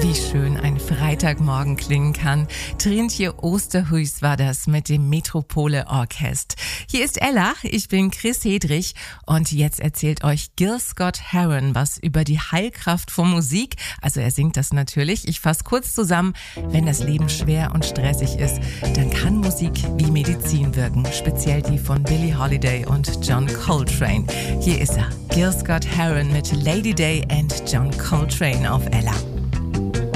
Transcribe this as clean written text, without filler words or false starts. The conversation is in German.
Wie schön ein Freitagmorgen klingen kann. Trintje Oosterhuis war das mit dem Metropole Orchest. Hier ist Ella, ich bin Chris Hedrich und jetzt erzählt euch Gil Scott-Heron was über die Heilkraft von Musik. Also er singt das natürlich. Ich fasse kurz zusammen. Wenn das Leben schwer und stressig ist, dann kann Musik wie Medizin wirken. Speziell die von Billie Holiday und John Coltrane. Hier ist er, Gil Scott-Heron mit Lady Day and John Coltrane auf Ella.